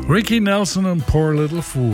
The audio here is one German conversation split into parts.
Ricky Nelson und Poor Little Fool.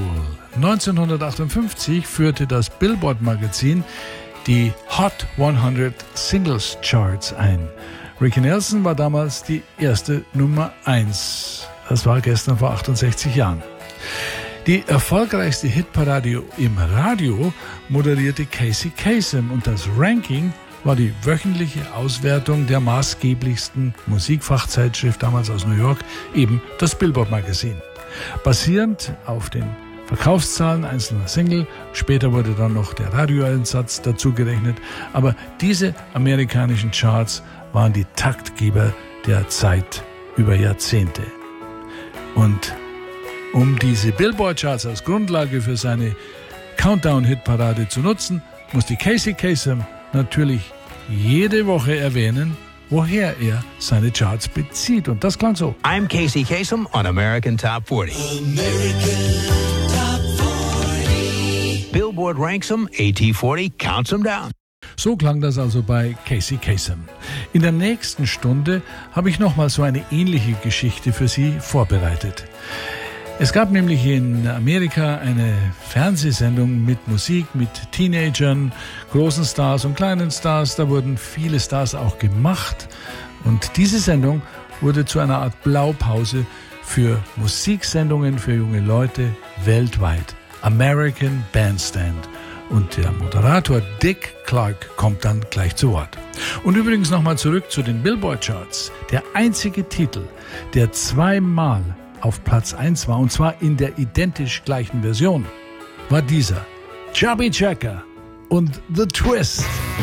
1958 führte das Billboard-Magazin die Hot 100 Singles Charts ein. Ricky Nelson war damals die erste Nummer 1. Das war gestern vor 68 Jahren. Die erfolgreichste Hitparade im Radio moderierte Casey Kasem und das Ranking war die wöchentliche Auswertung der maßgeblichsten Musikfachzeitschrift damals aus New York, eben das Billboard-Magazin. Basierend auf den Verkaufszahlen einzelner Single, später wurde dann noch der Radioeinsatz dazu gerechnet, aber diese amerikanischen Charts waren die Taktgeber der Zeit über Jahrzehnte. Und um diese Billboard-Charts als Grundlage für seine Countdown-Hitparade zu nutzen, musste Casey Kasem natürlich jede Woche erwähnen, woher er seine Charts bezieht. Und das klang so. I'm Casey Kasem on American Top 40. American Top 40. Billboard ranks them, AT40 counts them down. So klang das also bei Casey Kasem. In der nächsten Stunde habe ich nochmal so eine ähnliche Geschichte für Sie vorbereitet. Es gab nämlich in Amerika eine Fernsehsendung mit Musik, mit Teenagern, großen Stars und kleinen Stars. Da wurden viele Stars auch gemacht. Und diese Sendung wurde zu einer Art Blaupause für Musiksendungen für junge Leute weltweit. American Bandstand. Und der Moderator Dick Clark kommt dann gleich zu Wort. Und übrigens nochmal zurück zu den Billboard-Charts. Der einzige Titel, der zweimal auf Platz 1 war, und zwar in der identisch gleichen Version, war dieser. Chubby Checker und The Twist.